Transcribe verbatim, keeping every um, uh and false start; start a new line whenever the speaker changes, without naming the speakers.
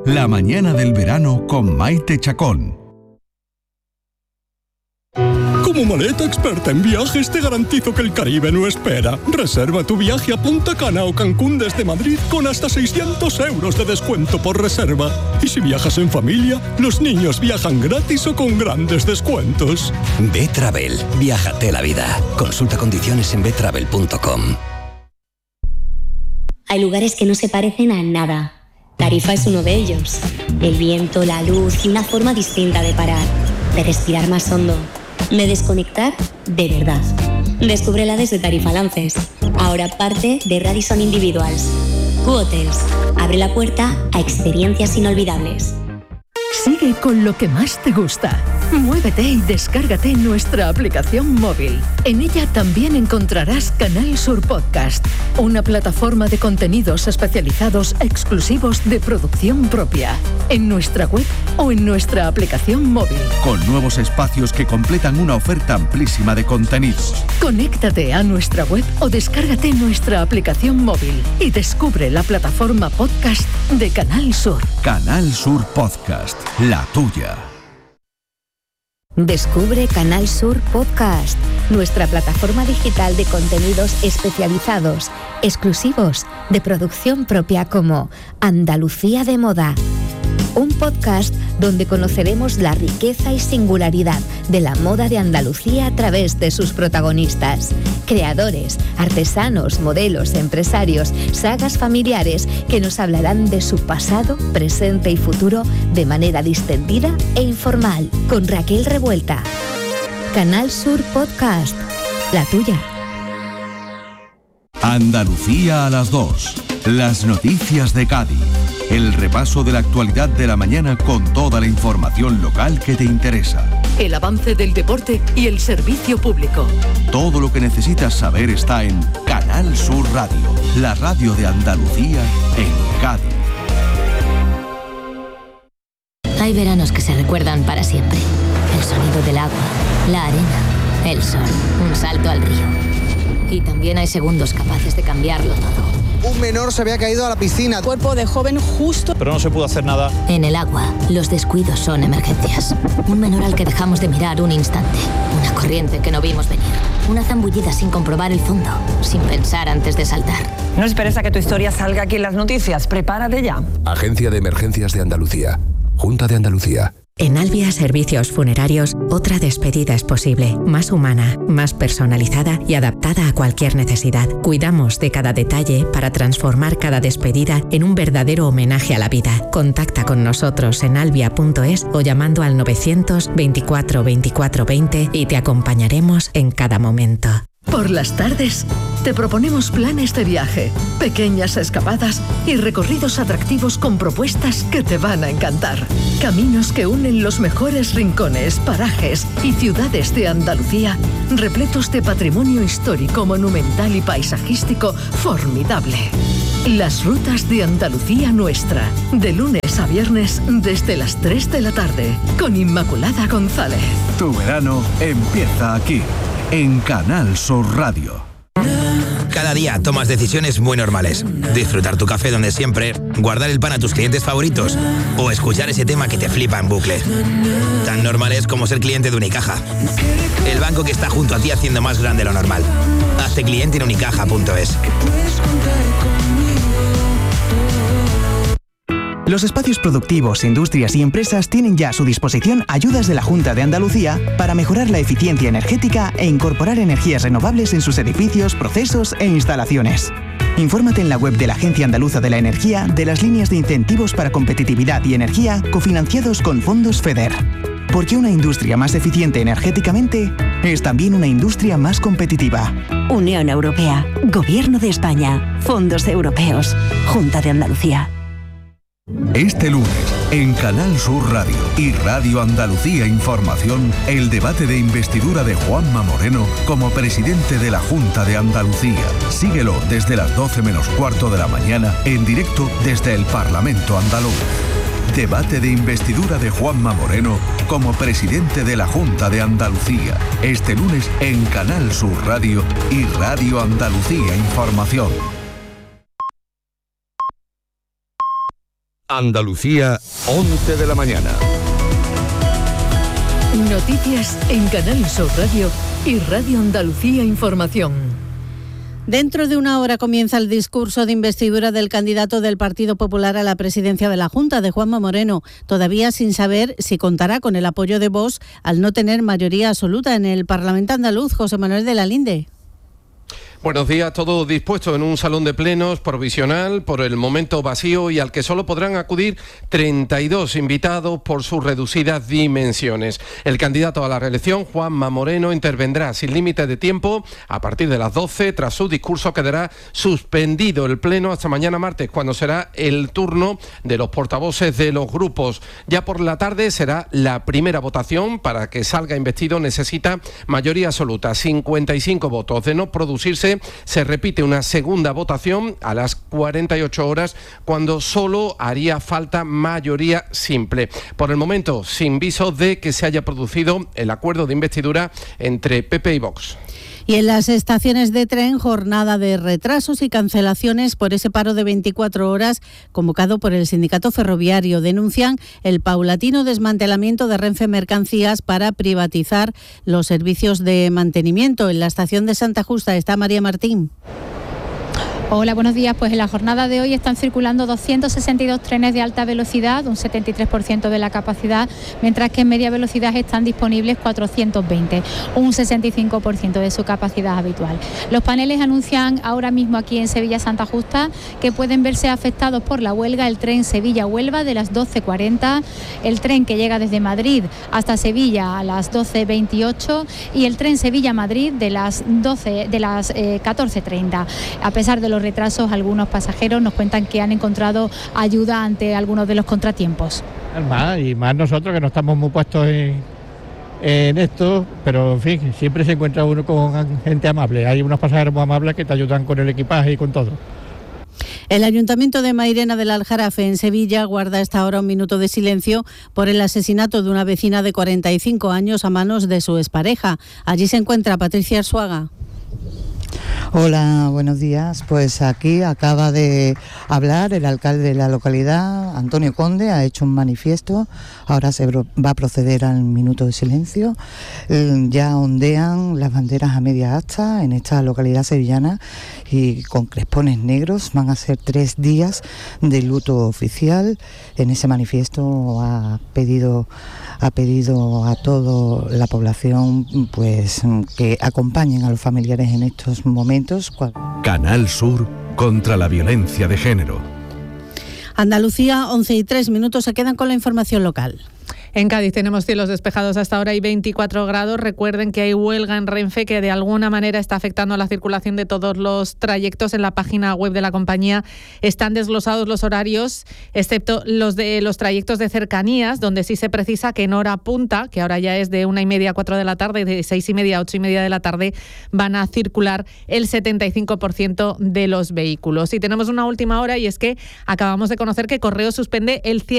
La mañana del verano con Maite Chacón.
Como maleta experta en viajes te garantizo que el Caribe no espera. Reserva tu viaje a Punta Cana o Cancún desde Madrid con hasta seiscientos euros de descuento por reserva. Y si viajas en familia, los niños viajan gratis o con grandes descuentos.
B-Travel. Viájate la vida. Consulta condiciones en b travel punto com.
Hay lugares que no se parecen a nada. Tarifa es uno de ellos. El viento, la luz y una forma distinta de parar, de respirar más hondo, de desconectar de verdad. Descúbrela desde Tarifa Lances, ahora parte de Radisson Individuals. Q-Hotels abre la puerta a experiencias inolvidables.
Sigue con lo que más te gusta. Muévete y descárgate nuestra aplicación móvil. En ella también encontrarás Canal Sur Podcast, una plataforma de contenidos especializados exclusivos de producción propia, en nuestra web o en nuestra aplicación móvil.
Con nuevos espacios que completan una oferta amplísima de contenidos.
Conéctate a nuestra web o descárgate nuestra aplicación móvil y descubre la plataforma podcast de Canal Sur.
Canal Sur Podcast, la tuya.
Descubre Canal Sur Podcast, nuestra plataforma digital de contenidos especializados, exclusivos, de producción propia como Andalucía de Moda. Un podcast donde conoceremos la riqueza y singularidad de la moda de Andalucía a través de sus protagonistas. Creadores, artesanos, modelos, empresarios, sagas familiares que nos hablarán de su pasado, presente y futuro de manera distendida e informal. Con Raquel Revuelta. Canal Sur Podcast, la tuya.
Andalucía a las dos. Las noticias de Cádiz. El repaso de la actualidad de la mañana con toda la información local que te interesa.
El avance del deporte y el servicio público.
Todo lo que necesitas saber está en Canal Sur Radio, la radio de Andalucía en Cádiz.
Hay veranos que se recuerdan para siempre. El sonido del agua, la arena, el sol, un salto al río. Y también hay segundos capaces de cambiarlo todo.
Un menor se había caído a la piscina.
Cuerpo de joven justo.
Pero no se pudo hacer nada.
En el agua, los descuidos son emergencias. Un menor al que dejamos de mirar un instante. Una corriente que no vimos venir. Una zambullida sin comprobar el fondo. Sin pensar antes de saltar.
No esperes a que tu historia salga aquí en las noticias. Prepárate ya.
Agencia de Emergencias de Andalucía. Junta de Andalucía.
En Albia Servicios Funerarios, otra despedida es posible, más humana, más personalizada y adaptada a cualquier necesidad. Cuidamos de cada detalle para transformar cada despedida en un verdadero homenaje a la vida. Contacta con nosotros en albia punto es o llamando al novecientos veinticuatro veinticuatro veinte y te acompañaremos en cada momento.
Por las tardes, te proponemos planes de viaje, pequeñas escapadas y recorridos atractivos con propuestas que te van a encantar. Caminos que unen los mejores rincones, parajes y ciudades de Andalucía, repletos de patrimonio histórico, monumental y paisajístico formidable. Las rutas de Andalucía Nuestra, de lunes a viernes desde las tres de la tarde, con Inmaculada González.
Tu verano empieza aquí, en Canal Sur Radio.
Cada día tomas decisiones muy normales. Disfrutar tu café donde siempre, guardar el pan a tus clientes favoritos o escuchar ese tema que te flipa en bucle. Tan normales como ser cliente de Unicaja. El banco que está junto a ti haciendo más grande lo normal. Hazte cliente en unicaja punto es.
Los espacios productivos, industrias y empresas tienen ya a su disposición ayudas de la Junta de Andalucía para mejorar la eficiencia energética e incorporar energías renovables en sus edificios, procesos e instalaciones. Infórmate en la web de la Agencia Andaluza de la Energía de las líneas de incentivos para competitividad y energía cofinanciados con fondos FEDER. Porque una industria más eficiente energéticamente es también una industria más competitiva.
Unión Europea, Gobierno de España, Fondos Europeos, Junta de Andalucía.
Este lunes, en Canal Sur Radio y Radio Andalucía Información, el debate de investidura de Juanma Moreno como presidente de la Junta de Andalucía. Síguelo desde las doce menos cuarto de la mañana, en directo desde el Parlamento andaluz. Debate de investidura de Juanma Moreno como presidente de la Junta de Andalucía. Este lunes en Canal Sur Radio y Radio Andalucía Información. Andalucía, once de la mañana.
Noticias en Canal Sur Radio y Radio Andalucía Información.
Dentro de una hora comienza el discurso de investidura del candidato del Partido Popular a la presidencia de la Junta, de Juanma Moreno, todavía sin saber si contará con el apoyo de Vox al no tener mayoría absoluta en el Parlamento andaluz. José Manuel de la Linde.
Buenos días, todo dispuesto en un salón de plenos provisional, por el momento vacío y al que solo podrán acudir treinta y dos invitados por sus reducidas dimensiones. El candidato a la reelección, Juanma Moreno, intervendrá sin límite de tiempo a partir de las doce. Tras su discurso quedará suspendido el pleno hasta mañana martes, cuando será el turno de los portavoces de los grupos. Ya por la tarde será la primera votación. Para que salga investido necesita mayoría absoluta, cincuenta y cinco votos. De no producirse, se repite una segunda votación a las cuarenta y ocho horas, cuando solo haría falta mayoría simple. Por el momento, sin viso de que se haya producido el acuerdo de investidura entre P P y Vox.
Y en las estaciones de tren, jornada de retrasos y cancelaciones por ese paro de veinticuatro horas convocado por el sindicato ferroviario. Denuncian el paulatino desmantelamiento de Renfe Mercancías para privatizar los servicios de mantenimiento. En la estación de Santa Justa está María Martín.
Hola, buenos días. Pues en la jornada de hoy están circulando doscientos sesenta y dos trenes de alta velocidad, un setenta y tres por ciento de la capacidad, mientras que en media velocidad están disponibles cuatrocientos veinte, un sesenta y cinco por ciento de su capacidad habitual. Los paneles anuncian ahora mismo aquí en Sevilla Santa Justa que pueden verse afectados por la huelga el tren Sevilla-Huelva de las doce cuarenta, el tren que llega desde Madrid hasta Sevilla a las doce veintiocho y el tren Sevilla-Madrid de las doce de las eh, catorce treinta. A pesar de los retrasos, algunos pasajeros nos cuentan que han encontrado ayuda ante algunos de los contratiempos.
Más, y más nosotros que no estamos muy puestos en, en esto, pero en fin, siempre se encuentra uno con gente amable. Hay unos pasajeros muy amables que te ayudan con el equipaje y con todo.
El Ayuntamiento de Mairena del Aljarafe, en Sevilla, guarda a esta hora un minuto de silencio por el asesinato de una vecina de cuarenta y cinco años a manos de su expareja. Allí se encuentra Patricia Arzuaga.
Hola, buenos días. Pues aquí acaba de hablar el alcalde de la localidad, Antonio Conde, ha hecho un manifiesto. Ahora se va a proceder al minuto de silencio. Ya ondean las banderas a media asta en esta localidad sevillana y con crespones negros. Van a ser tres días de luto oficial. En ese manifiesto ha pedido ha pedido a toda la población pues que acompañen a los familiares en estos momentos.
Canal Sur contra la violencia de género.
Andalucía, once y tres minutos, se quedan con la información local.
En Cádiz tenemos cielos despejados hasta ahora y veinticuatro grados. Recuerden que hay huelga en Renfe que de alguna manera está afectando a la circulación de todos los trayectos. En la página web de la compañía están desglosados los horarios, excepto los de los trayectos de cercanías, donde sí se precisa que en hora punta, que ahora ya es de una y media a cuatro de la tarde, de seis y media a ocho y media de la tarde, van a circular el setenta y cinco por ciento de los vehículos. Y tenemos una última hora y es que acabamos de conocer que Correos suspende el cierre